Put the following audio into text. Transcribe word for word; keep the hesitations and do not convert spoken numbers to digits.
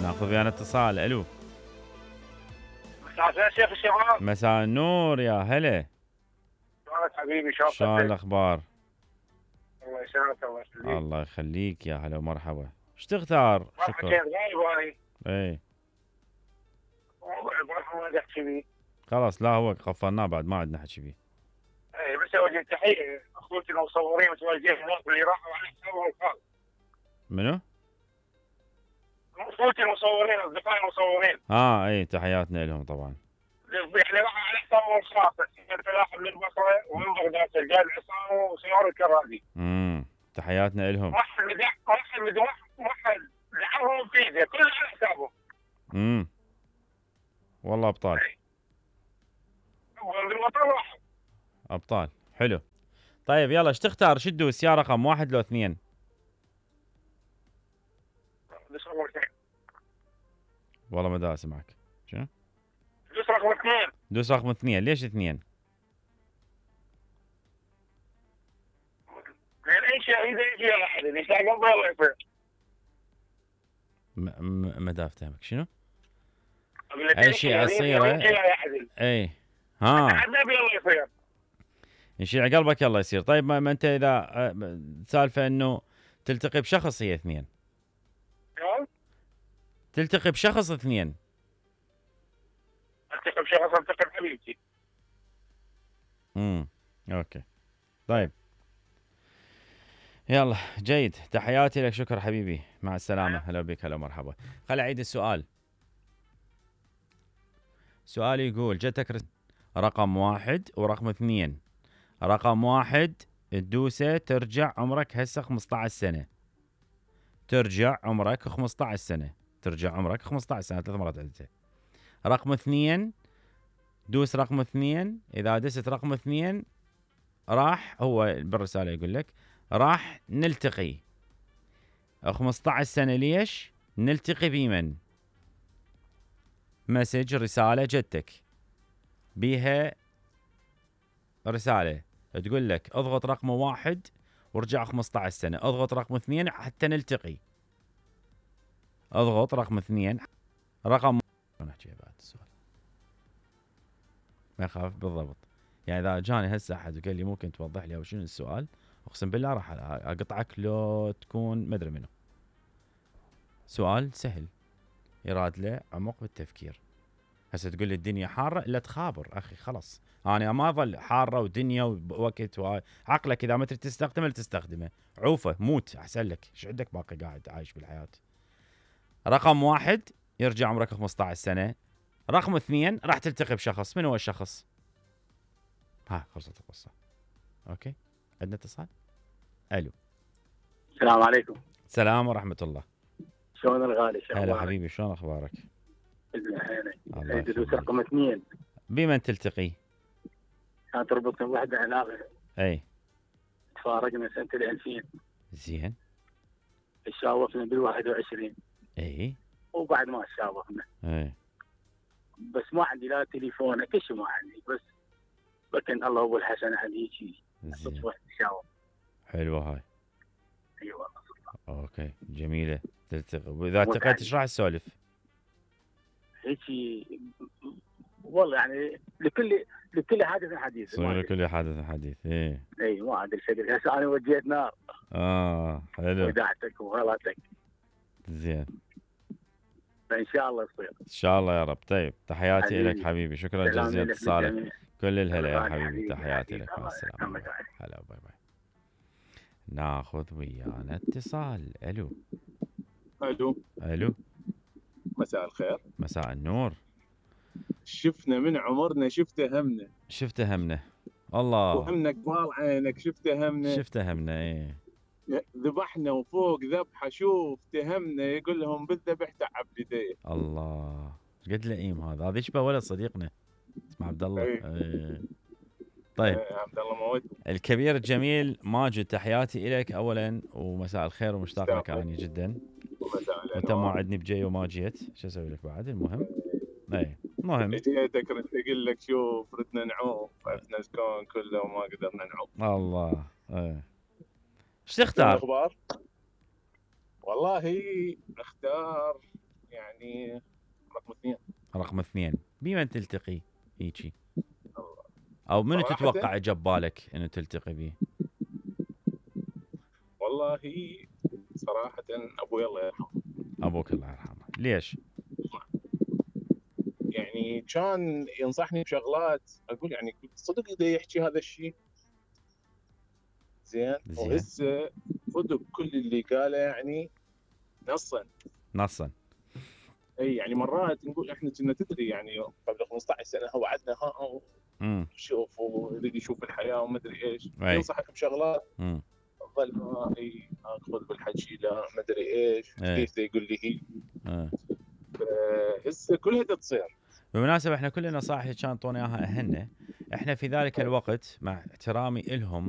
ناخذ ويانا اتصال. الو. مساء الخير شيخ الشباب. مساء النور يا هلا. شلونك حبيبي؟ شلونك؟ شلون الاخبار؟ الله يسلمك. الله يخليك. الله يخليك يا هلا ومرحبا. ايش تختار؟ شكرا. غايب انا. اي والله ما احكي بيه. خلاص لا هو قفلناه بعد ما عندنا حكي بيه. اي بس اوجه تحيه اخوتي المصورين متواجدين هناك اللي راحوا على حسابهم الخاص. منو؟ اخوتي المصورين اصدقائي المصورين. اه اي تحياتنا لهم طبعا. اللي راحوا على حسابهم الخاص الفلاح من البصره ومن بغداد سجاد العصام وسيار الكرادي. امم تحياتنا لهم. واحد مدح واحد مدح واحد دعمهم فيزا كله على حسابهم. امم والله ابطال. والوطن واحد. ابطال حلو. طيب يلا ايش تختار؟ شو تدوس يا رقم واحد لو اثنين؟ دوس رقم اثنين. والله ما دا اسمعك. شنو؟ دوس رقم اثنين. دوس رقم اثنين. ليش اثنين؟ لان اي شيء اذا يجي احد اذا يساعد قلبه الله يطير. ما دا افتهمك. شنو؟ اي شيء اصيره. اي ها النبي الله يطير. يشيل على قلبك يلا يصير. طيب ما, ما انت اذا سالفه انه تلتقي بشخص هي اثنين. تلتقي بشخص اثنين. التقي بشخص التقي بحبيبتي. امم اوكي طيب يلا جيد. تحياتي لك. شكرا حبيبي. مع السلامه. هلا بك. هلا مرحبا. خل اعيد السؤال. سؤالي يقول جتك رقم واحد ورقم اثنين. رقم واحد تدوسه ترجع عمرك هسه خمسة عشر سنة. ترجع عمرك خمسة عشر سنة. ترجع عمرك خمسة عشر سنة ثلاث مرات عدتها. رقم اثنين دوس رقم اثنين. إذا دست رقم اثنين راح هو بالرسالة يقول لك راح نلتقي خمسة عشر سنة. ليش؟ نلتقي بمن؟ مسج رسالة جتك بيها رسالة تقول لك اضغط رقم واحد ورجع خمسة عشر سنة. اضغط رقم اثنين حتى نلتقي. اضغط رقم اثنين. رقم نحكي بعد السؤال ما يخاف بالضبط. يعني اذا جاني هسه احد وقال لي ممكن توضح لي او شنو السؤال اقسم بالله راح اقطعك لو تكون ما ادري منو. سؤال سهل يراد له عمق بالتفكير. هسه تقول لي الدنيا حاره الا تخابر اخي خلاص. انا ما اظل حاره ودنيا ووقت عقلك اذا ما تريد تستخدمه تستخدمه. عوفه موت احسن لك. ايش عندك باقي قاعد عايش بالحياه؟ رقم واحد يرجع عمرك خمسة عشر سنه. رقم اثنين راح تلتقي بشخص. من هو الشخص؟ ها خلصت القصه. اوكي عندنا اتصال. الو. السلام عليكم. السلام ورحمه الله. شلون الغالي؟ هلا حبيبي شلون اخبارك؟ الله يخليك. رقم اثنين بمن تلتقي؟ كانت تربطني بوحده علاقه. اي تفارقنا سنه الألفين. زين. تشاوفنا بالواحد وعشرين. اي وبعد ما تشاوفنا. اي بس ما عندي لا تليفون كل شيء ما عندي. بس لكن الله هو الحسنه هذيك صدفه تشاوف. حلوه هاي. اي أيوة والله. اوكي جميله. تلتقي واذا التقيت ايش راح تسولف؟ هيك والله يعني لكل لكل حادث حديث. لكل حادث حديث. ايه اي ما ادري ايش اقول. هسه انا وجيت نار. اه حلو. وداعتك وغلطك. زين. فان شاء الله يصير. ان شاء الله يا رب. طيب تحياتي لك حبيبي. شكرا جزيلا اتصالك. كل الهلا يا حبيبي. تحياتي لك. مع السلامه. هلا باي باي. ناخذ ويانا اتصال. الو. الو. الو. مساء الخير. مساء النور. شفنا من عمرنا شفته همنا. شفته همنا. الله. وهمنا قبال عينك شفته همنا. شفته همنا. ايه ذبحنا وفوق ذبحه. شوف تهمنا يقول لهم بالذبح تعب يديه. الله قد لئيم هذا. هذا يشبه ولد صديقنا اسمه عبد الله. ايه. ايه. طيب ايه عبد الله موت. الكبير الجميل ماجد تحياتي لك اولا ومساء الخير ومشتاق لك اني جدا. وانت ما عدني بجي وما جيت شو اسوي لك بعد. المهم اي المهم جيتك اقول لك شوف ردنا نعوم عرفنا الكون كله وما قدرنا نعوم. الله. ايه ايش تختار؟ الاخبار والله اختار يعني رقم اثنين. رقم اثنين بمن تلتقي هيجي؟ او منو صراحة تتوقع جبالك انه تلتقي به؟ والله صراحة ابوي الله يرحمه. ابوك الله يرحمه. ليش؟ يعني كان ينصحني بشغلات اقول يعني صدق اذا يحكي هذا الشيء زين، زين. وهسه صدق كل اللي قاله يعني نصا نصا. اي يعني مرات نقول احنا كنا تدري يعني قبل خمسة عشر سنه هو عندنا ها امم شوف ويريد يشوف الحياه وما ادري ايش، أي. ينصحك بشغلات امم ظل ما اي اخذ بالحكي لا ما ادري ايش أي. ليش يقول لي هي آه. هسه كلها تصير. بالمناسبة احنا كل النصائح اللي كانوا يعطونا اياها اهلنا، احنا في ذلك الوقت مع احترامي الهم